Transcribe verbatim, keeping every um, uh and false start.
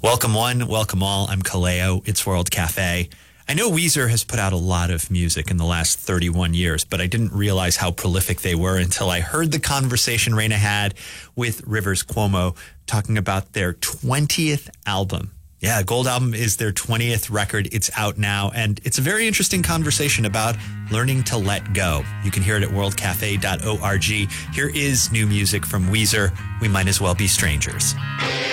Welcome one, welcome all. I'm Kaleo. It's World Cafe. I know Weezer has put out a lot of music in the last thirty-one years, but I didn't realize how prolific they were until I heard the conversation Raina had with Rivers Cuomo talking about their twentieth album. Yeah, Gold Album is their twentieth record. It's out now, and it's a very interesting conversation about learning to let go. You can hear it at world cafe dot org. Here is new music from Weezer. We Might As Well Be Strangers.